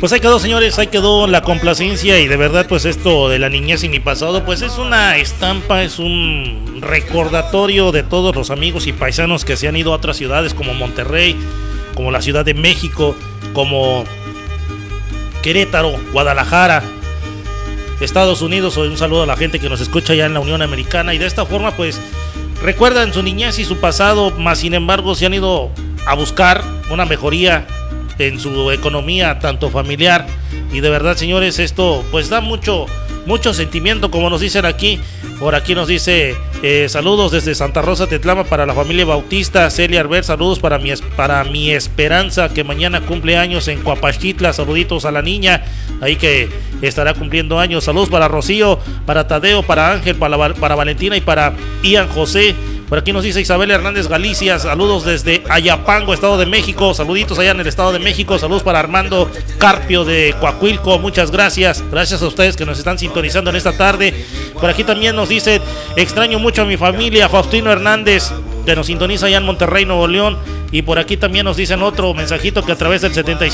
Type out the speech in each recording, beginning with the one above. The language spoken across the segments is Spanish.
Pues ahí quedó, señores, ahí quedó la complacencia. Y de verdad, pues esto de la niñez y mi pasado, pues es una estampa, es un recordatorio de todos los amigos y paisanos que se han ido a otras ciudades como Monterrey, como la Ciudad de México, como Querétaro, Guadalajara, Estados Unidos. Un saludo a la gente que nos escucha allá en la Unión Americana. Y de esta forma, pues recuerdan su niñez y su pasado, mas sin embargo se han ido a buscar una mejoría en su economía, tanto familiar. Y de verdad, señores, esto pues da mucho sentimiento, como nos dicen aquí. Por aquí nos dice saludos desde Santa Rosa, Tetlama, para la familia Bautista. Celia Arber, saludos para mi Esperanza, que mañana cumple años en Coapaxtitla. Saluditos a la niña ahí que estará cumpliendo años. Saludos para Rocío, para Tadeo, para Ángel, para Valentina y para Ian José. Por aquí nos dice Isabel Hernández Galicia, saludos desde Ayapango, Estado de México. Saluditos allá en el Estado de México. Saludos para Armando Carpio de Coahuilco, muchas gracias. Gracias a ustedes que nos están sintonizando en esta tarde. Por aquí también nos dice, extraño mucho a mi familia, Faustino Hernández, que nos sintoniza allá en Monterrey, Nuevo León. Y por aquí también nos dicen otro mensajito que a través del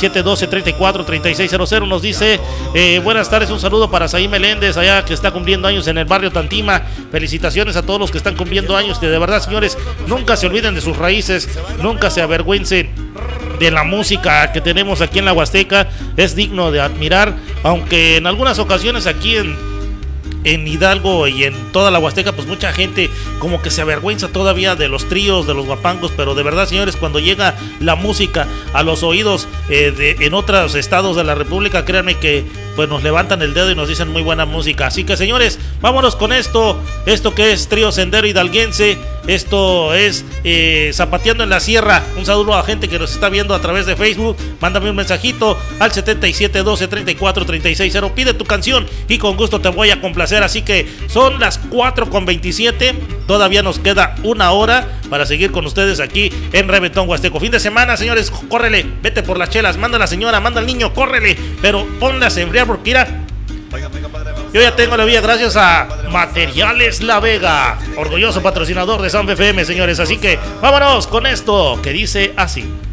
7712-34-3600 nos dice, buenas tardes, un saludo para Saí Meléndez, allá que está cumpliendo años en el barrio Tantima. Felicitaciones a todos los que están cumpliendo años, que de verdad, señores, nunca se olviden de sus raíces, nunca se avergüencen de la música que tenemos aquí en la Huasteca. Es digno de admirar, aunque en algunas ocasiones aquí en Hidalgo y en toda la Huasteca, pues mucha gente como que se avergüenza todavía de los tríos, de los guapangos. Pero de verdad, señores, cuando llega la música a los oídos en otros estados de la República, créanme que pues nos levantan el dedo y nos dicen muy buena música. Así que, señores, vámonos con esto que es Trío Sendero Hidalguense. Esto es Zapateando en la Sierra. Un saludo a la gente que nos está viendo a través de Facebook. Mándame un mensajito al 7712-34-3600. Pide tu canción y con gusto te voy a complacer. Así que son las 4:27. Todavía nos queda una hora para seguir con ustedes aquí en Reventón Huasteco. Fin de semana, señores, córrele, vete por las chelas, manda a la señora, manda al niño, córrele, pero ponlas a enfriar porque mira, yo ya tengo la vía gracias a Materiales La Vega, orgulloso patrocinador de San FM, señores. Así que vámonos con esto que dice así.